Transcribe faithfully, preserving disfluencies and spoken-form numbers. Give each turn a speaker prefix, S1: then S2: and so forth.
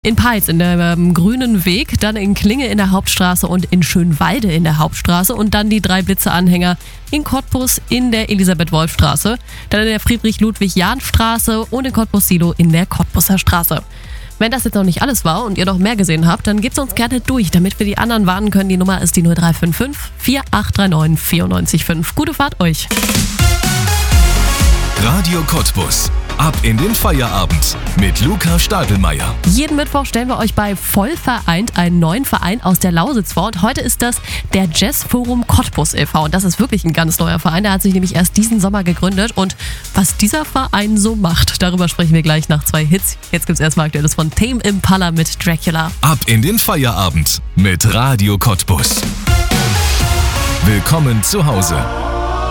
S1: In Peitz in der ähm, Grünen Weg, dann in Klinge in der Hauptstraße und in Schönwalde in der Hauptstraße und dann die drei Blitze-Anhänger in Cottbus in der Elisabeth-Wolf-Straße, dann in der Friedrich-Ludwig-Jahn-Straße und in Cottbus-Silo in der Cottbuser Straße. Wenn das jetzt noch nicht alles war und ihr noch mehr gesehen habt, dann gebt's uns gerne durch, damit wir die anderen warnen können. Die Nummer ist die null drei fünf fünf, vier acht drei neun, vier neun fünf. Gute Fahrt euch!
S2: Radio Cottbus. Ab in den Feierabend mit Luca Stadelmeier.
S1: Jeden Mittwoch stellen wir euch bei Voll vereint einen neuen Verein aus der Lausitz vor. Und heute ist das der Jazzforum Cottbus e V. Und das ist wirklich ein ganz neuer Verein. Der hat sich nämlich erst diesen Sommer gegründet. Und was dieser Verein so macht, darüber sprechen wir gleich nach zwei Hits. Jetzt gibt's erstmal Aktuelles von Tame Impala mit Dracula.
S2: Ab in den Feierabend mit Radio Cottbus. Willkommen zu Hause.